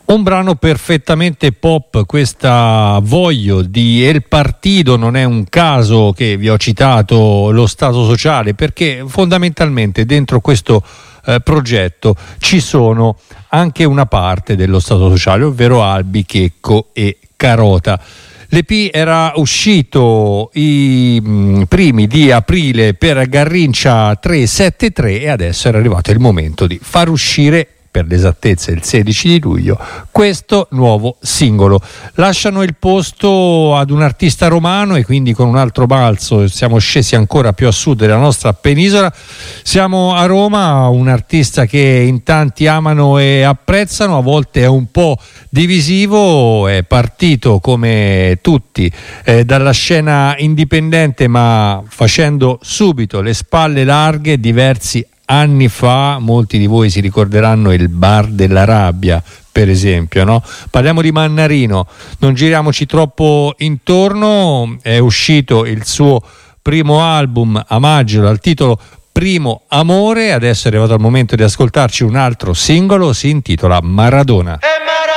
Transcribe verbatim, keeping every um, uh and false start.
Un brano perfettamente pop, questa Voglio di El Partido. Non è un caso che vi ho citato lo Stato sociale, perché fondamentalmente dentro questo eh, progetto ci sono anche una parte dello Stato sociale, ovvero Albi, Checco e Carota. L'E P era uscito i mh, primi di aprile per Garrincia trecentosettantatré e adesso era arrivato il momento di far uscire, per l'esattezza il sedici di luglio, questo nuovo singolo. Lasciano il posto ad un artista romano e quindi con un altro balzo siamo scesi ancora più a sud della nostra penisola. Siamo a Roma, un artista che in tanti amano e apprezzano, a volte è un po' divisivo, è partito come tutti eh, dalla scena indipendente, ma facendo subito le spalle larghe. Diversi anni fa, molti di voi si ricorderanno il Bar della Rabbia, per esempio, no? Parliamo di Mannarino, non giriamoci troppo intorno. È uscito il suo primo album a maggio dal titolo Primo Amore. Adesso è arrivato il momento di ascoltarci un altro singolo, si intitola Maradona.